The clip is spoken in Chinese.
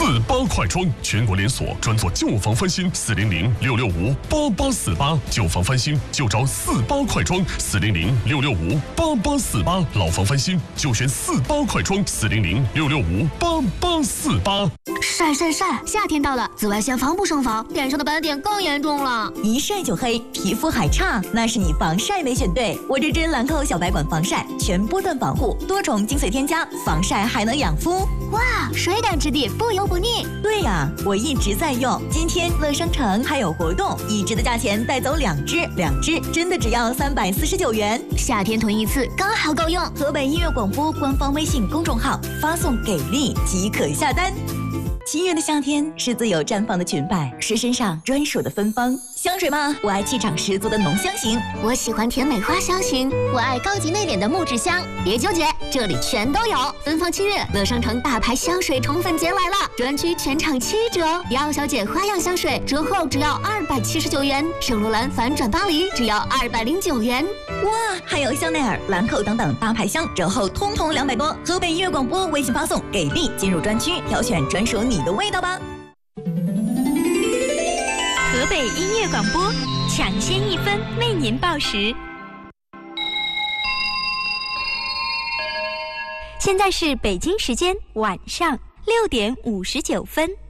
48快装，全国连锁，专做旧房翻新，400-665-8848，旧房翻新就找48快装，400-665-8848，老房翻新就选48快装，400-665-8848。 晒晒晒！夏天到了，紫外线防不胜防，脸上的斑点更严重了。 一晒就黑，皮肤还差，那是你防晒没选对。我这支兰蔻小白管防晒，全波段防护，多重精粹添加，防晒还能养肤。 哇，水感质地，不油不腻。 对呀，我一直在用。今天乐商城还有活动，一支的价钱带走2支，2支真的只要349元。 夏天囤一次刚好够用。 河北音乐广播官方微信公众号发送给力即可下单。7月的夏天是自由绽放的裙摆，是身上专属的芬芳。香水吗？我爱气场十足的浓香型， 我喜欢甜美花香型，我爱高级内敛的木质香。别纠结，这里全都有。芬芳7月，乐商城大牌香水宠粉节来了，专区全场7折。姚小姐花样香水折后只要279元，圣罗兰反转巴黎只要209元。 哇，还有香奈儿、兰蔻等等大牌香折后通通200多。河北音乐广播微信发送给力，进入专区挑选专属你的味道吧。 河北音乐广播抢先1分为您报时。现在是北京时间晚上6点59分。